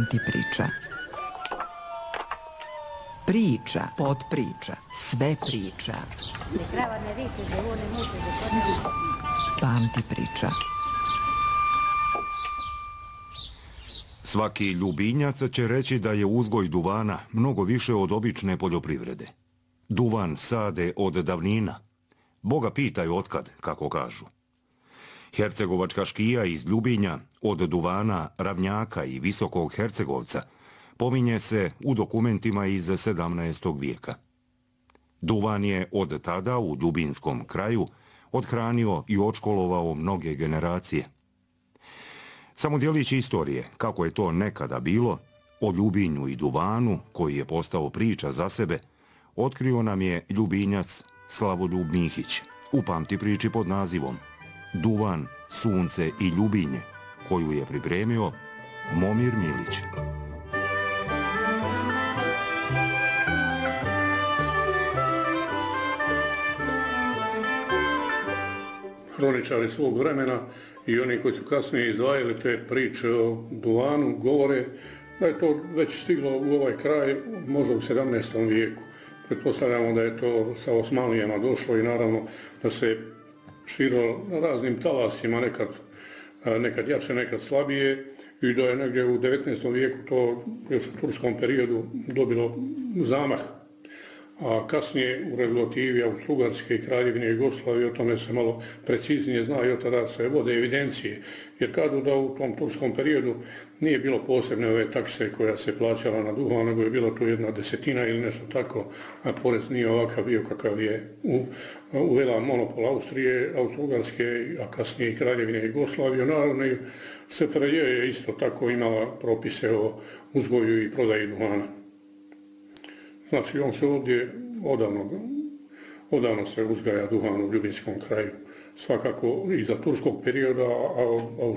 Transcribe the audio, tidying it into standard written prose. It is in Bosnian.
Pamti priča. Priča, potpriča, sve priča. Pamti priča. Svaki ljubinjac će reći da je uzgoj duvana mnogo više od obične poljoprivrede. Duvan sade od davnina. Boga pitaju otkad, kako kažu. Hercegovačka škija iz Ljubinja od duvana, ravnjaka i visokog Hercegovca pominje se u dokumentima iz 17. vijeka. Duvan je od tada u ljubinskom kraju othranio i odškolovao mnoge generacije. Samo djelić istorije, kako je to nekada bilo, o Ljubinju i duvanu, koji je postao priča za sebe, otkrio nam je ljubinjac Slavoljub Mihić u pamti priči pod nazivom Duvan, sunce i ljubinje, koju je pripremio Momir Milić. Hroničari svog vremena i oni koji su kasnije izdvajali te priče o duvanu govore da je to već stiglo u ovaj kraj možda u 17. vijeku. Pretpostavljamo da je to sa Osmanlijama došlo i naravno da se širilo na raznim talasima, nekad jače, nekad slabije, i da je negdje u 19. vijeku to još u turskom periodu dobilo zamah. A kasnije u regulativi Austro-Ugarske i Kraljevine Jugoslavije o tome se malo preciznije zna i od tada se vode evidencije. Jer kažu da u tom turskom periodu nije bilo posebne ove takse koja se plaćala na duhan, nego je bilo tu 1/10 ili nešto tako, a porez nije ovakav bio kakav je uvela monopol Austrije, Austro-Ugarske, a kasnije i Kraljevine Jugoslavije. Naravno i SFRJ je isto tako imala propise o uzgoju i prodaji duhana. Znači, on se ovdje odavno se uzgaja duhan u Ljubinskom kraju. Svakako i za turskog perioda, a